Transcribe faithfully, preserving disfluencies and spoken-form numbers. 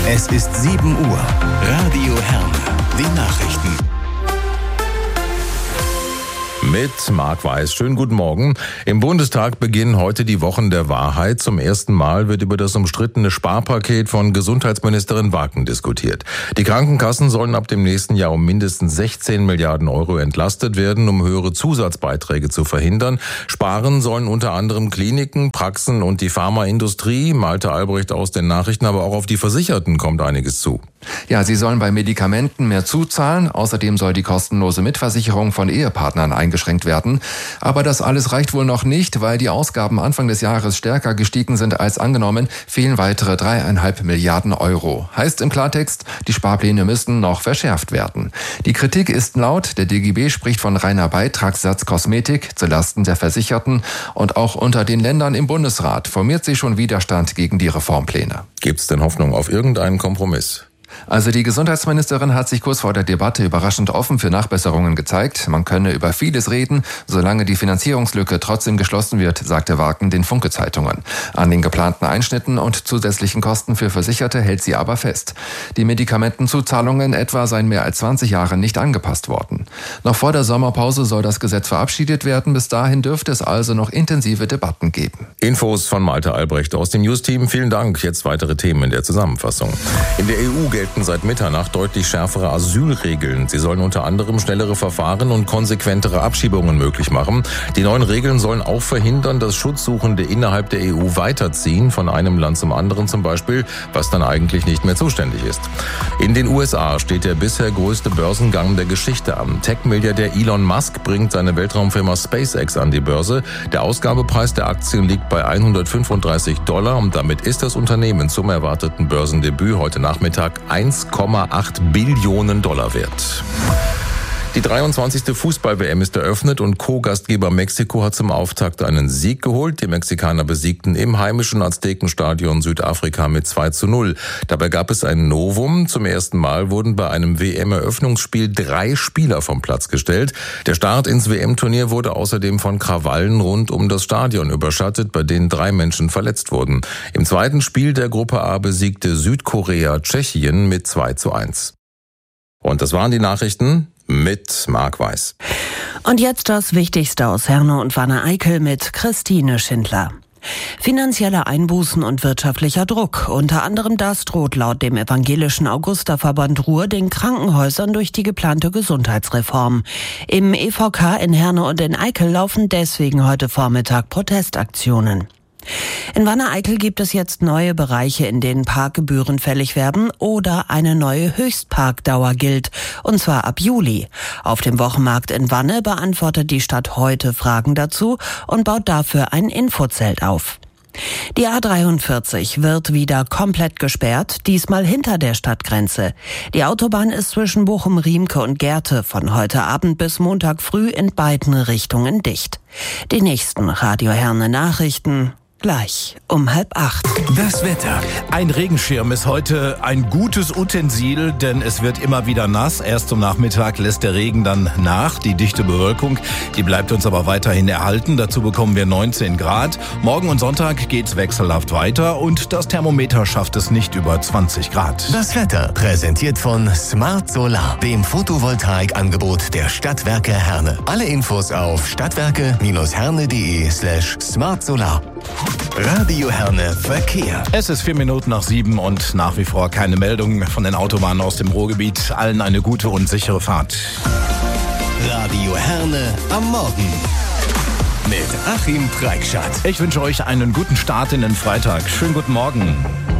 Es ist sieben Uhr. Radio Herne. Die Nachrichten. Mit Marc Weiß. Schönen guten Morgen. Im Bundestag beginnen heute die Wochen der Wahrheit. Zum ersten Mal wird über das umstrittene Sparpaket von Gesundheitsministerin Wagen diskutiert. Die Krankenkassen sollen ab dem nächsten Jahr um mindestens sechzehn Milliarden Euro entlastet werden, um höhere Zusatzbeiträge zu verhindern. Sparen sollen unter anderem Kliniken, Praxen und die Pharmaindustrie. Malte Albrecht aus den Nachrichten, aber auch auf die Versicherten kommt einiges zu. Ja, sie sollen bei Medikamenten mehr zuzahlen. Außerdem soll die kostenlose Mitversicherung von Ehepartnern eingeschränkt werden. Aber das alles reicht wohl noch nicht, weil die Ausgaben Anfang des Jahres stärker gestiegen sind als angenommen. Fehlen weitere dreieinhalb Milliarden Euro. Heißt im Klartext, die Sparpläne müssen noch verschärft werden. Die Kritik ist laut. Der D G B spricht von reiner Beitragssatz Kosmetik zulasten der Versicherten. Und auch unter den Ländern im Bundesrat formiert sich schon Widerstand gegen die Reformpläne. Gibt's denn Hoffnung auf irgendeinen Kompromiss? Also die Gesundheitsministerin hat sich kurz vor der Debatte überraschend offen für Nachbesserungen gezeigt. Man könne über vieles reden, solange die Finanzierungslücke trotzdem geschlossen wird, sagte Wagen den Funke-Zeitungen. An den geplanten Einschnitten und zusätzlichen Kosten für Versicherte hält sie aber fest. Die Medikamentenzuzahlungen etwa seien mehr als zwanzig Jahre nicht angepasst worden. Noch vor der Sommerpause soll das Gesetz verabschiedet werden. Bis dahin dürfte es also noch intensive Debatten geben. Infos von Malte Albrecht aus dem News-Team. Vielen Dank. Jetzt weitere Themen in der Zusammenfassung. In der E U gelten seit Mitternacht deutlich schärfere Asylregeln. Sie sollen unter anderem schnellere Verfahren und konsequentere Abschiebungen möglich machen. Die neuen Regeln sollen auch verhindern, dass Schutzsuchende innerhalb der E U weiterziehen, von einem Land zum anderen zum Beispiel, was dann eigentlich nicht mehr zuständig ist. In den U S A steht der bisher größte Börsengang der Geschichte an. Tech-Milliardär Elon Musk bringt seine Weltraumfirma SpaceX an die Börse. Der Ausgabepreis der Aktien liegt bei hundertfünfunddreißig Dollar und damit ist das Unternehmen zum erwarteten Börsendebüt heute Nachmittag eins Komma acht Billionen Dollar wert. Die dreiundzwanzigste Fußball-W M ist eröffnet und Co-Gastgeber Mexiko hat zum Auftakt einen Sieg geholt. Die Mexikaner besiegten im heimischen Aztekenstadion Südafrika mit zwei zu null. Dabei gab es ein Novum. Zum ersten Mal wurden bei einem W M-Eröffnungsspiel drei Spieler vom Platz gestellt. Der Start ins W M-Turnier wurde außerdem von Krawallen rund um das Stadion überschattet, bei denen drei Menschen verletzt wurden. Im zweiten Spiel der Gruppe A besiegte Südkorea Tschechien mit zwei zu eins. Und das waren die Nachrichten mit Marc Weiß. Und jetzt das Wichtigste aus Herne und Wanne-Eickel mit Christine Schindler. Finanzielle Einbußen und wirtschaftlicher Druck. Unter anderem das droht laut dem evangelischen Augusterverband Ruhr den Krankenhäusern durch die geplante Gesundheitsreform. Im E V K in Herne und in Eickel laufen deswegen heute Vormittag Protestaktionen. In Wanne-Eickel gibt es jetzt neue Bereiche, in denen Parkgebühren fällig werden oder eine neue Höchstparkdauer gilt, und zwar ab Juli. Auf dem Wochenmarkt in Wanne beantwortet die Stadt heute Fragen dazu und baut dafür ein Infozelt auf. Die A dreiundvierzig wird wieder komplett gesperrt, diesmal hinter der Stadtgrenze. Die Autobahn ist zwischen Bochum-Riemke und Gerte von heute Abend bis Montag früh in beiden Richtungen dicht. Die nächsten Radio Herne Nachrichten gleich um halb acht. Das Wetter. Ein Regenschirm ist heute ein gutes Utensil, denn es wird immer wieder nass. Erst zum Nachmittag lässt der Regen dann nach. Die dichte Bewölkung, die bleibt uns aber weiterhin erhalten. Dazu bekommen wir neunzehn Grad. Morgen und Sonntag geht's wechselhaft weiter und das Thermometer schafft es nicht über zwanzig Grad. Das Wetter präsentiert von Smart Solar, dem Photovoltaikangebot der Stadtwerke Herne. Alle Infos auf stadtwerke-herne.de slash smartsolar. Radio Herne Verkehr. Es ist vier Minuten nach sieben und nach wie vor keine Meldung von den Autobahnen aus dem Ruhrgebiet. Allen eine gute und sichere Fahrt. Radio Herne am Morgen mit Achim Preikschat. Ich wünsche euch einen guten Start in den Freitag. Schönen guten Morgen.